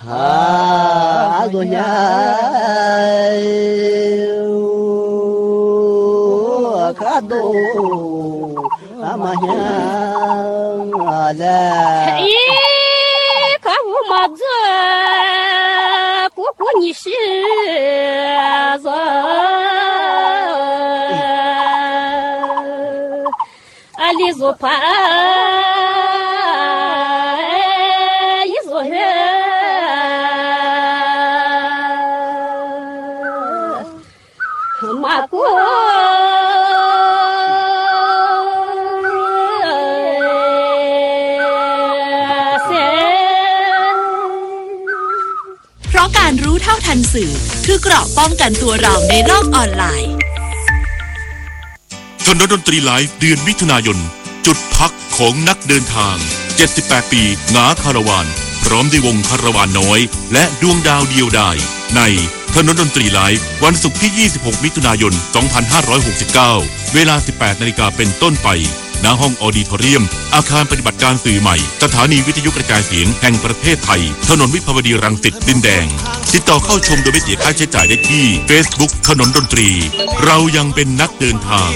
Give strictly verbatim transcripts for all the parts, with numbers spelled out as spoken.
dunya kado amanya ala eh kamu maza kuku ni shi za ali zopa การรู้เท่าทันสื่อคือเกราะป้องกันตัวเราในโลกออนไลน์ถนนดนตรีไลฟ์เดือนมิถุนายนจุดพักของนักเดินทางเจ็ดสิบแปดปีงาคาราวานพร้อมด้วยวงคาราวานน้อยและดวงดาวเดียวดายในถนนดนตรีไลฟ์วันศุกร์ที่ยี่สิบหกมิถุนายนสองพันห้าร้อยหกสิบเก้าเวลา สิบแปดนาฬิกาเป็นต้นไปณห้องออดิทอเรียมอาคารปฏิบัติการสื่อใหม่สถานีวิทยุกระจายเสียงแห่งประเทศไทยถนนวิภาวดีรังสิตดินแดงติดต่อเข้าชมโดยไม่เสียค่าใช้จ่ายได้ที่ Facebook ถนนดนตรีเรายังเป็นนักเดินทาง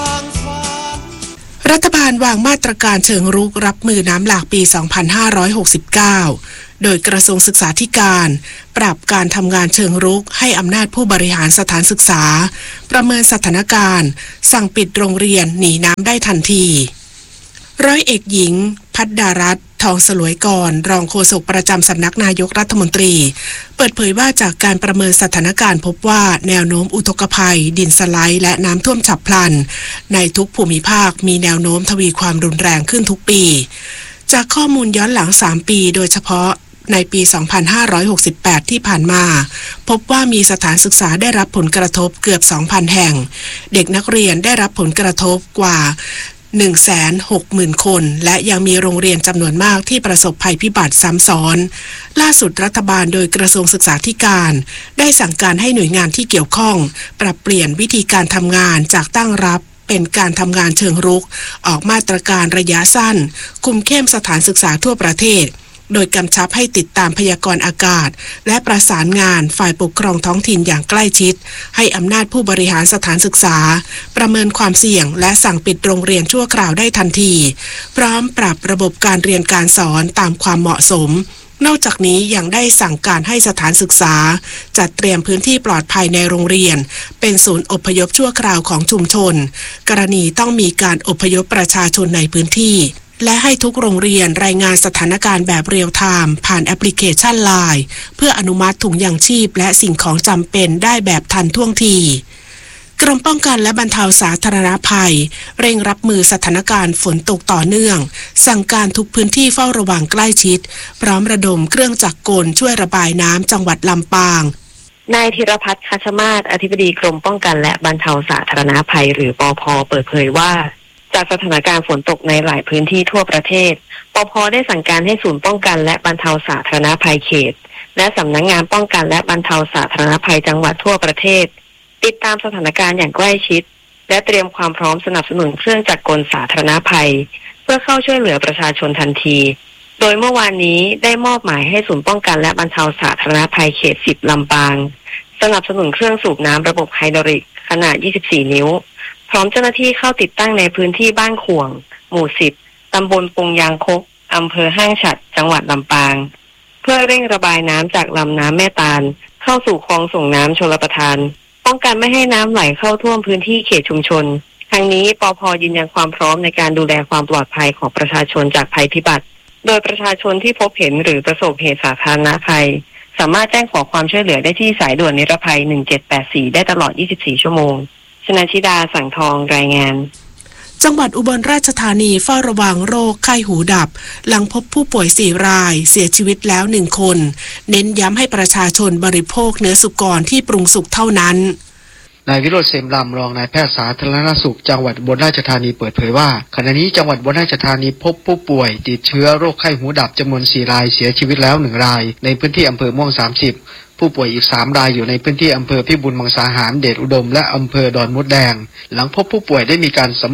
รัฐบาลวางมาตรการเชิงรุกรับมือน้ำหลากปีสองพันห้าร้อยหกสิบเก้าโดยกระทรวงศึกษาธิการปรับการทำงานเชิงรุกให้อำนาจผู้บริหารสถานศึกษาประเมินสถานการณ์สั่งปิดโรงเรียนหนีน้ำได้ทันทีร้อยเอกหญิงพัฒดารัตน์ทองสลวยกรรองโฆษกประจำสำนักนายกรัฐมนตรีเปิดเผยว่าจากการประเมินสถานการณ์พบว่าแนวโน้มอุทกภัยดินสไลด์และน้ำท่วมฉับพลันในทุกภูมิภาคมีแนวโน้มทวีความรุนแรงขึ้นทุกปีจากข้อมูลย้อนหลังสามปีโดยเฉพาะในปีสองพันห้าร้อยหกสิบแปดที่ผ่านมาพบว่ามีสถานศึกษาได้รับผลกระทบเกือบ สองพัน แห่งเด็กนักเรียนได้รับผลกระทบกว่า หนึ่งแสนหกหมื่น คนและยังมีโรงเรียนจำนวนมากที่ประสบภัยพิบัติซ้ำซ้อนล่าสุดรัฐบาลโดยกระทรวงศึกษาธิการได้สั่งการให้หน่วยงานที่เกี่ยวข้องปรับเปลี่ยนวิธีการทำงานจากตั้งรับเป็นการทำงานเชิงรุกออกมาตรการระยะสั้นคุมเข้มสถานศึกษาทั่วประเทศโดยกำชับให้ติดตามพยากรณ์อากาศและประสานงานฝ่ายปกครองท้องถิ่นอย่างใกล้ชิดให้อำนาจผู้บริหารสถานศึกษาประเมินความเสี่ยงและสั่งปิดโรงเรียนชั่วคราวได้ทันทีพร้อมปรับระบบการเรียนการสอนตามความเหมาะสมนอกจากนี้ยังได้สั่งการให้สถานศึกษาจัดเตรียมพื้นที่ปลอดภัยในโรงเรียนเป็นศูนย์อพยพชั่วคราวของชุมชนกรณีต้องมีการอพยพประชาชนในพื้นที่และให้ทุกโรงเรียนรายงานสถานการณ์แบบเรียลไทม์ผ่านแอปพลิเคชัน ไลน์ เพื่ออนุมัติถุงยางชีพและสิ่งของจำเป็นได้แบบทันท่วงทีกรมป้องกันและบรรเทาสาธารณภัยเร่งรับมือสถานการณ์ฝนตกต่อเนื่องสั่งการทุกพื้นที่เฝ้าระวังใกล้ชิดพร้อมระดมเครื่องจักรกลช่วยระบายน้ำจังหวัดลำปางนายธีรพัฒน์คัชมาศอธิบดีกรมป้องกันและบรรเทาสาธารณภัยหรือปภ.เปิดเผยว่าจากสถานการณ์ฝนตกในหลายพื้นที่ทั่วประเทศปภ.ได้สั่งการให้ศูนย์ป้องกันและบรรเทาสาธารณภัยเขตและสำนักงานป้องกันและบรรเทาสาธารณภัยจังหวัดทั่วประเทศติดตามสถานการณ์อย่างใกล้ชิดและเตรียมความพร้อมสนับสนุนเครื่องจักรกลสาธารณภัยเพื่อเข้าช่วยเหลือประชาชนทันทีโดยเมื่อวานนี้ได้มอบหมายให้ศูนย์ป้องกันและบรรเทาสาธารณภัยเขตสิบลำปางสนับสนุนเครื่องสูบน้ำระบบไฮดรอลิกขนาดยี่สิบสี่นิ้วพร้อมเจ้าหน้าที่เข้าติดตั้งในพื้นที่บ้านข่วงหมู่สิบตำบลปงยางคกอำเภอห้างฉัตรจังหวัดลำปางเพื่อเร่งระบายน้ำจากลำน้ำแม่ตาลเข้าสู่คลองส่งน้ำชลประทานป้องกันไม่ให้น้ำไหลเข้าท่วมพื้นที่เขตชุมชนทางนี้ปภ.ยืนยันความพร้อมในการดูแลความปลอดภัยของประชาชนจากภัยพิบัติโดยประชาชนที่พบเห็นหรือประสบเหตุสาธารณภัยสามารถแจ้งขอความช่วยเหลือได้ที่สายด่วนนิรภัยหนึ่งเจ็ดแปดสี่ได้ตลอดยี่สิบสี่ชั่วโมงชนชิดาสังทองรายงานจังหวัดอุบลราชธานีเฝ้าระวังโรคไข้หูดับหลังพบผู้ป่วยสี่รายเสียชีวิตแล้วหนึ่งคนเน้นย้ำให้ประชาชนบริโภคเนื้อสุกรที่ปรุงสุกเท่านั้นนายวิโรจน์เสมลำรองนายแพทย์สาธารณสุขจังหวัดอุบลราชธานีเปิดเผยว่าขณะนี้จังหวัดอุบลราชธานีพบผู้ป่วยติดเชื้อโรคไข้หูดับจำนวนสี่รายเสียชีวิตแล้วหนึ่งรายในพื้นที่อำเภอม่วงสามสิบผู้ป่วยอีกสามรายอยู่ในพื้นที่อำเภอพิบูลมังสาหารเดชอุดมและอำเภอดอนมดแดงหลังพบผู้ป่วยได้มีการสำรวจ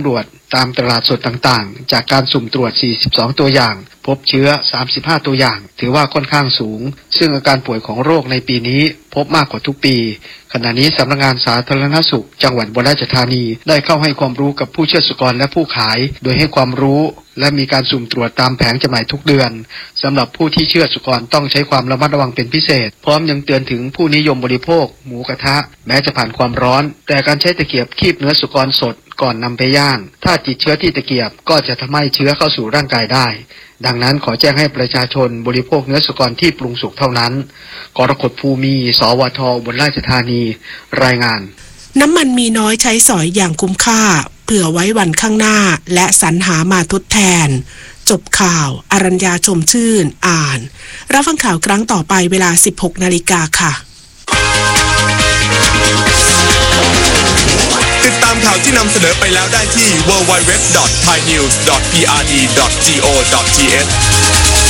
ตามตลาดสดต่างๆจากการสุ่มตรวจสี่สิบสองตัวอย่างพบเชื้อสามสิบห้าตัวอย่างถือว่าค่อนข้างสูงซึ่งอาการป่วยของโรคในปีนี้พบมากกว่าทุกปีขณะนี้สำนักงานสาธารณสุขจังหวัดอุบลราชธานีได้เข้าให้ความรู้กับผู้เชื่อสุกรและผู้ขายโดยให้ความรู้และมีการสุ่มตรวจตามแผงจำหน่ายทุกเดือนสำหรับผู้ที่เชื่อสุกรต้องใช้ความระมัดระวังเป็นพิเศษพร้อมยังเตือนถึงผู้นิยมบริโภคหมูกระทะแม้จะผ่านความร้อนแต่การใช้ตะเกียบคีบเนื้อสุกรสดก่อนนำไปย่างถ้าติดเชื้อที่ตะเกียบก็จะทำให้เชื้อเข้าสู่ร่างกายได้ดังนั้นขอแจ้งให้ประชาชนบริโภคเนื้อสุกรที่ปรุงสุกเท่านั้นกรกฎภูมิสวทอุบลราชธานีรายงานน้ำมันมีน้อยใช้สอยอย่างคุ้มค่าเผื่อไว้วันข้างหน้าและสรรหามาทดแทนจบข่าวอรัญญาชมชื่นอ่านรับฟังข่าวครั้งต่อไปเวลา สิบหกนาฬิกา นค่ะติดตามข่าวที่นำเสนอไปแล้วได้ที่ ดับเบิลยู ดับเบิลยู ดับเบิลยู ดอท ไทยนิวส์ ดอท พี อาร์ ดี ดอท จี โอ ดอท ที เอช